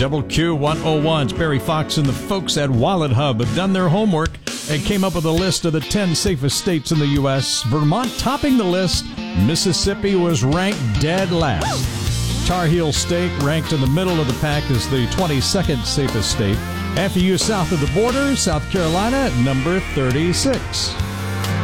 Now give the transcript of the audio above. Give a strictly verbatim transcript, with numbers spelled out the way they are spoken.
Double Q one oh one's Barry Fox and the folks at Wallet Hub have done their homework and came up with a list of the ten safest states in the U S. Vermont topping the list. Mississippi was ranked dead last. Tar Heel State ranked in the middle of the pack as the twenty-second safest state. After you south of the border, South Carolina at number thirty-six.